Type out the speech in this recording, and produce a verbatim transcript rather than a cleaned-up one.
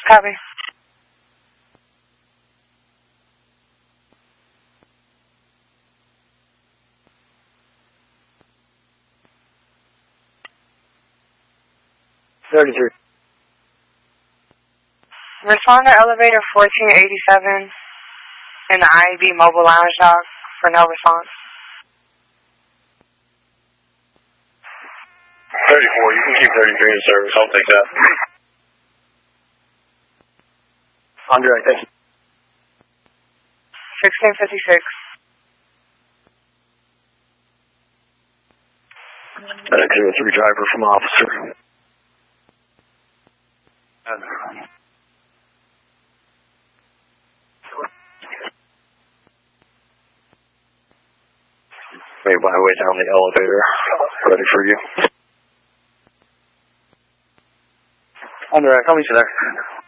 Copy. thirty-three. Respond to elevator fourteen eighty-seven in the I A B mobile lounge dock for no response. thirty-four, you can keep thirty-three in service. I'll take that. On direct, thank you. sixteen fifty-six. FedEx zero three driver from officer. Made my way down the elevator. Ready for you. On direct, I'll meet you there.